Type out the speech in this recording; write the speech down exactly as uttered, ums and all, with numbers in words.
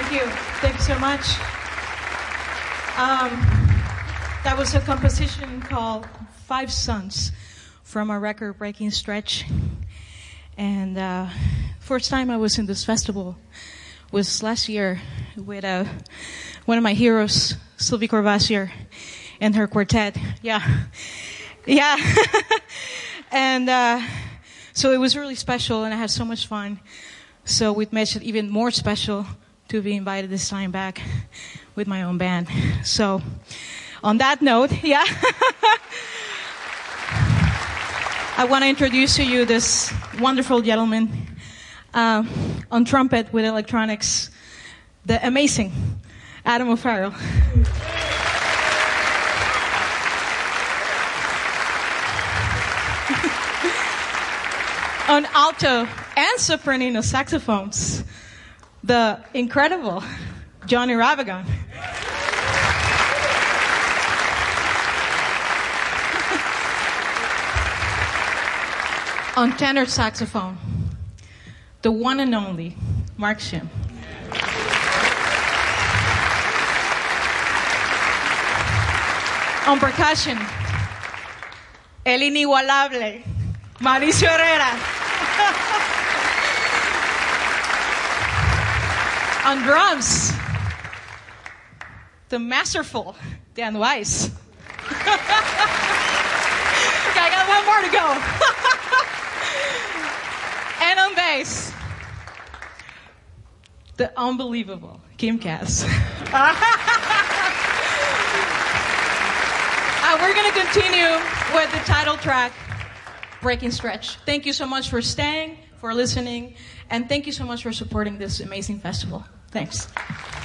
Thank you. Thank you so much. Um, that was a composition called Five Sons from our record Breaking Stretch. And uh, first time I was in this festival was last year with uh, one of my heroes, Sylvie Courvoisier, and her quartet. Yeah. Yeah. And uh, so it was really special, and I had so much fun. So it makes it even more special to be invited this time back with my own band. So on that note, yeah. I want to introduce to you this wonderful gentleman uh, on trumpet with electronics, the amazing Adam O'Farrell. On alto and soprano saxophones, the incredible Johnny Ravagon. On tenor saxophone, the one and only Mark Shim. On percussion, el inigualable Mauricio Herrera. On drums, the masterful Dan Weiss. Okay, I got one more to go. And on bass, the unbelievable Kim Cass. uh, we're going to continue with the title track, Breaking Stretch. Thank you so much for staying, for listening, and thank you so much for supporting this amazing festival. Thanks.